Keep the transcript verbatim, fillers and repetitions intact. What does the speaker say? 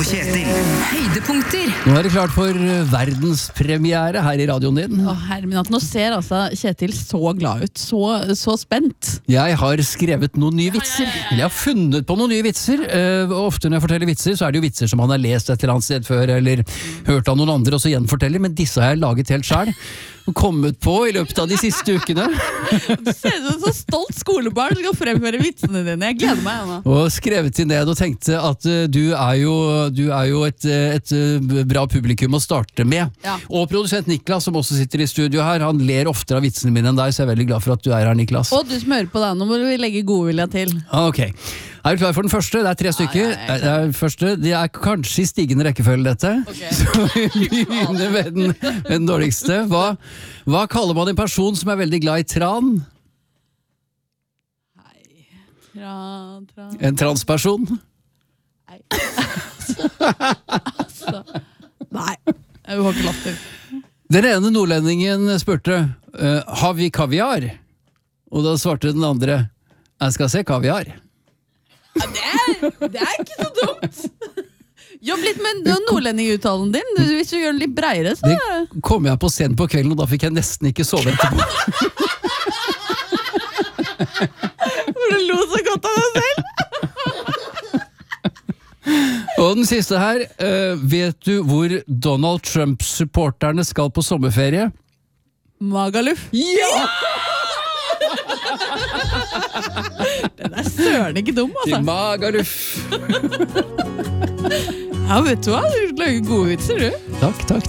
Kjetil. Høydepunkter. Nå er det klart for verdenspremiere her i radioen din. Å, herre min, at nå ser altså Kjetil så glad ut, så, så spent. Jeg har skrevet noen nye vitser. Eller jeg har funnet på noen nye vitser. Uh, ofte når jeg forteller vitser, så er det jo vitser som han har lest et eller annet sted før, eller hørt av noen andre, og så gjenforteller, men disse har jeg laget helt selv. Og kommet på i løpet av de siste ukene. Du ser ut som så stolt skolebarn som skal fremføre vitsene dine. Jeg gleder meg, Anna. Og skrevet til ned og tenkte at uh, du er jo, du er jo et, et, et bra publikum å starte med. Ja. Og produsent Niklas, som også sitter i studio her, han ler oftere av vitsene mine enn deg, så jeg er veldig glad for at du er her, Niklas. Og du som hører på deg, nå må vi legge godvilja til. Ok. Er du klar for den første? Det er tre stykker. Ja, ja, ja, det er første. Det er kanskje i stigende rekkefølge, dette. Okay. Så vi begynner med den, med den dårligste. Hva, hva kaller man en person som er veldig glad i tran? Nei. Tran, tran. En transperson? Nei. altså. Nei. Jeg har ikke latter. Den ene nordlendingen spurte, uh, har vi kaviar? Og da svarte den andre, jeg skal se kaviar. Ja, det, er, det er ikke så dumt. Jobb litt med nordlendinguttalen din. Hvis du gjør den litt bredere, så... Det kom jeg på sent på kvelden, og da fikk jeg nesten ikke sove etterpå. For du lo så godt av deg selv. Og den siste her, uh, vet du hvor Donald Trump-supporterne skal på sommerferie? Magaluf. Ja! Den er søren ikke dum, altså. Til Magaluf. Ja, vet du hva? Du lager gode vitser, du. Takk, takk.